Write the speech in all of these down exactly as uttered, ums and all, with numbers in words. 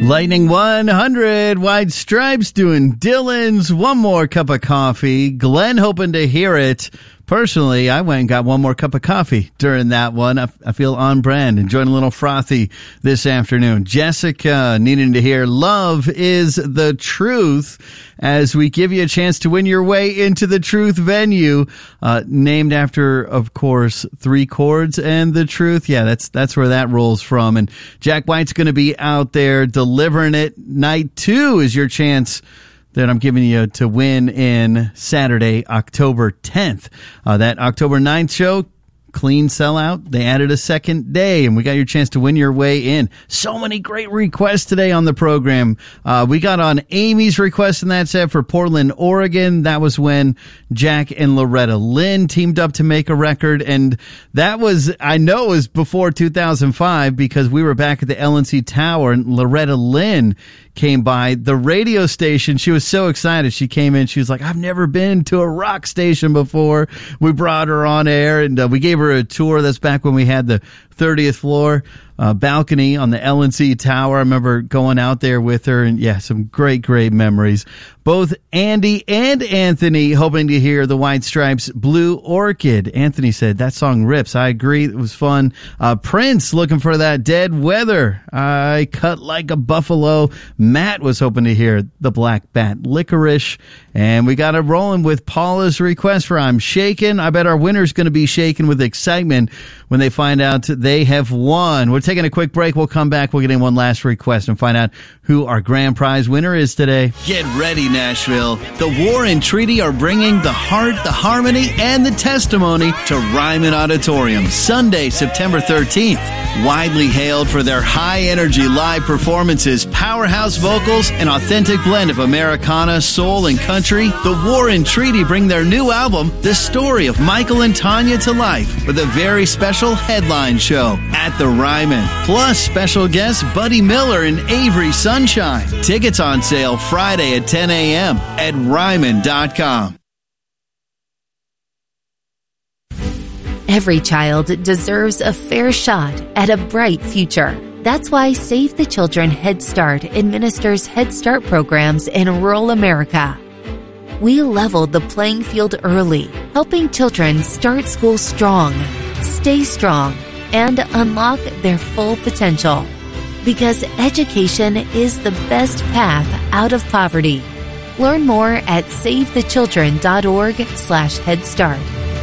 Lightning one hundred, White Stripes doing Dylan's One More Cup of Coffee. Glenn hoping to hear it. Personally, I went and got one more cup of coffee during that one. I, I feel on brand, enjoying a little frothy this afternoon. Jessica needing to hear Love is the Truth as we give you a chance to win your way into the Truth venue, uh, named after, of course, Three Chords and the Truth. Yeah, that's that's where that rolls from. And Jack White's going to be out there delivering it. Night two is your chance that I'm giving you to win in Saturday, October tenth. Uh, that October ninth show, clean sellout. They added a second day, and we got your chance to win your way in. So many great requests today on the program. Uh, we got on Amy's request in that set for Portland, Oregon. That was when Jack and Loretta Lynn teamed up to make a record, and that was, I know it was before two thousand five because we were back at the L N C Tower, and Loretta Lynn came by the radio station. She was so excited. She came in. She was like, I've never been to a rock station before. We brought her on air, and uh, we gave her a tour. That's back when we had the thirtieth floor uh, balcony on the L N C Tower. I remember going out there with her, and yeah, some great, great memories. Both Andy and Anthony hoping to hear the White Stripes' Blue Orchid. Anthony said, that song rips. I agree. It was fun. Uh, Prince looking for that Dead Weather. I Cut Like a Buffalo. Matt was hoping to hear the Black Bat Licorice. And we got it rolling with Paula's request for I'm Shaken. I bet our winner's going to be shaken with excitement when they find out they have won. We're taking a quick break. We'll come back. We'll get in one last request and find out who our grand prize winner is today. Get ready, Nashville. The War and Treaty are bringing the heart, the harmony, and the testimony to Ryman Auditorium Sunday, September thirteenth. Widely hailed for their high-energy live performances, powerhouse vocals, and authentic blend of Americana, soul, and country, the War and Treaty bring their new album, The Story of Michael and Tanya, to life with a very special headline show at the Ryman. Plus, special guests Buddy Miller and Avery Sunshine. Tickets on sale Friday at ten a.m. at ryman dot com. Every child deserves a fair shot at a bright future. That's why Save the Children Head Start administers Head Start programs in rural America. We leveled the playing field early, helping children start school strong, stay strong, and unlock their full potential. Because education is the best path out of poverty. Learn more at save the children dot org slash head start.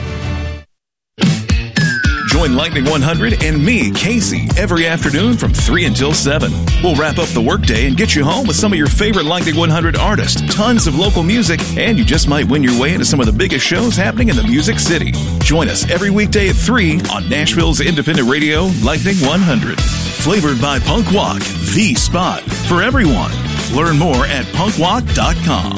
Join Lightning one hundred and me, Casey, every afternoon from three until seven. We'll wrap up the workday and get you home with some of your favorite Lightning one hundred artists, tons of local music, and you just might win your way into some of the biggest shows happening in the Music City. Join us every weekday at three on Nashville's independent radio, Lightning one hundred. Flavored by Punk Walk, the spot for everyone. Learn more at punk walk dot com.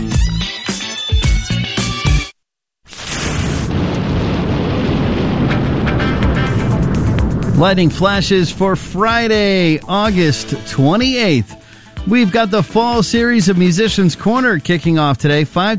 Lightning flashes for Friday, August twenty-eighth. We've got the fall series of Musicians Corner kicking off today. Five